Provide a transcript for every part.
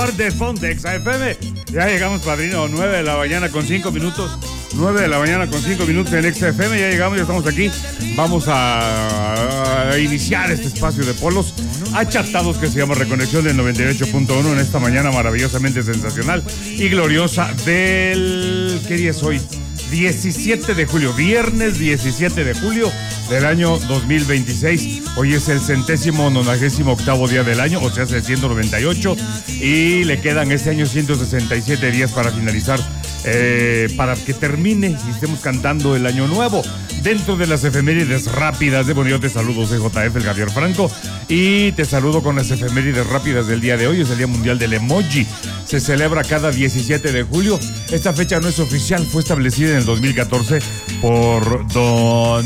partes, ponte XFM. Ya llegamos, padrino, 9 de la mañana con 5 minutos. 9 de la mañana con 5 minutos en XFM. Ya llegamos, ya estamos aquí. Vamos a iniciar este espacio de polos achatados que se llama Reconexión del 98.1 en esta mañana maravillosamente sensacional y gloriosa del... ¿Qué día es hoy? 17 de julio, viernes 17 de julio del año 2026. Hoy es el 198º día del año, o sea, 198, y le quedan este año 167 días para finalizar, para que termine y estemos cantando el año nuevo. Dentro de las efemérides rápidas de yo te saludo, CJF, el Javier Franco, y te saludo con las efemérides rápidas del día de hoy. Es el Día Mundial del Emoji. Se celebra cada 17 de julio. Esta fecha no es oficial, fue establecida en el 2014 por don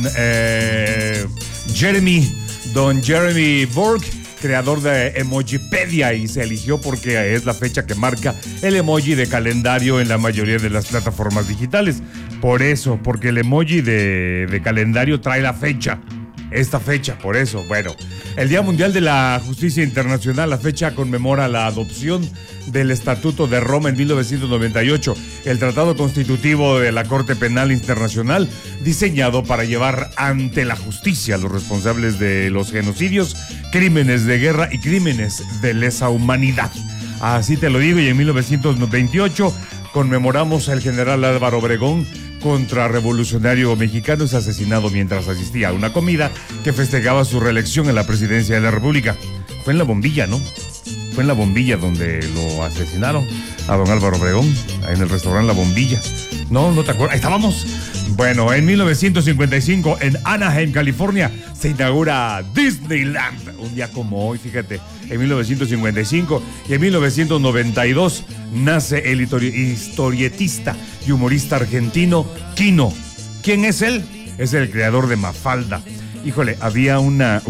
Jeremy Borg, creador de Emojipedia, y se eligió porque es la fecha que marca el emoji de calendario en la mayoría de las plataformas digitales. Por eso, porque el emoji de calendario trae la fecha. Esta fecha, por eso. Bueno, el Día Mundial de la Justicia Internacional, la fecha conmemora la adopción del Estatuto de Roma en 1998, el tratado constitutivo de la Corte Penal Internacional, diseñado para llevar ante la justicia a los responsables de los genocidios, crímenes de guerra y crímenes de lesa humanidad. Así te lo digo, y en 1928 conmemoramos al general Álvaro Obregón, contrarrevolucionario mexicano, es asesinado mientras asistía a una comida que festejaba su reelección en la presidencia de la República. Fue en La Bombilla, ¿no? Fue en La Bombilla donde lo asesinaron a don Álvaro Obregón, en el restaurante La Bombilla. ¿No te acuerdas? Ahí estábamos. Bueno, en 1955, en Anaheim, California, se inaugura Disneyland. Un día como hoy, fíjate, en 1955. Y en 1992 nace el historietista y humorista argentino Quino. ¿Quién es él? Es el creador de Mafalda. Híjole, había unos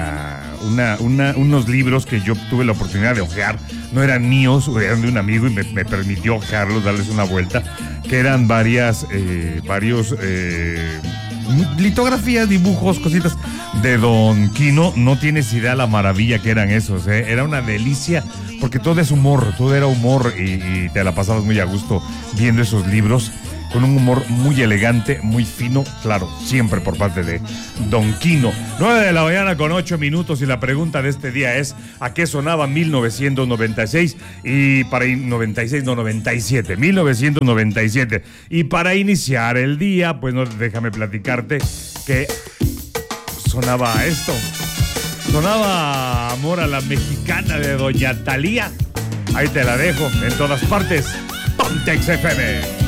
libros que yo tuve la oportunidad de hojear. No eran míos, eran de un amigo y me permitió hojearlos, darles una vuelta. Que eran varios litografías, dibujos, cositas de don Quino. No tienes idea la maravilla que eran esos, ¿eh? Era una delicia, porque todo es humor, todo era humor y te la pasabas muy a gusto viendo esos libros, con un humor muy elegante, muy fino, claro, siempre por parte de don Quino. 9 de la mañana con 8 minutos y la pregunta de este día es: ¿a qué sonaba 1996? Y para 97, 1997. Y para iniciar el día, pues no, déjame platicarte que sonaba esto. Sonaba Amor a la Mexicana de doña Thalía. Ahí te la dejo, en todas partes. Ponte XFM.